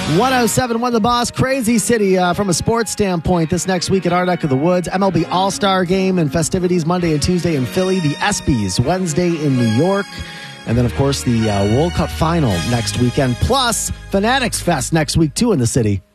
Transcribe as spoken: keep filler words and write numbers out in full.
one oh seven point one The Boss, crazy city uh, from a sports standpoint. This next week at our neck of the woods, M L B All-Star Game and festivities Monday and Tuesday in Philly, the ESPYs Wednesday in New York, and then, of course, the uh, World Cup final next weekend, plus Fanatics Fest next week, too, in the city.